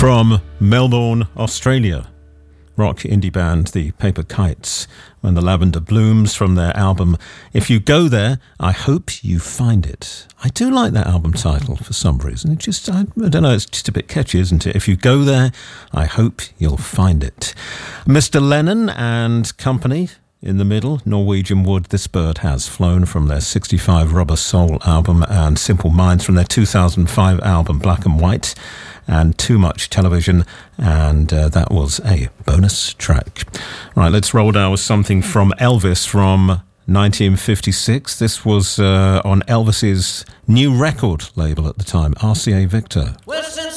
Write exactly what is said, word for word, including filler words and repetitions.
From Melbourne, Australia, rock indie band The Paper Kites, When the Lavender Blooms, from their album If You Go There, I Hope You Find It. I do like that album title for some reason. It just, I, I don't know, it's just a bit catchy, isn't it? If you go there, I hope you'll find it. Mister Lennon and Company in the middle, Norwegian Wood This Bird Has Flown, from their sixty-five Rubber Soul album, and Simple Minds from their two thousand five album Black and White, and Too Much Television, and uh, that was a bonus track. Right, let's roll down with something from Elvis from nineteen fifty-six. This was uh, on Elvis's new record label at the time, R C A Victor. Well,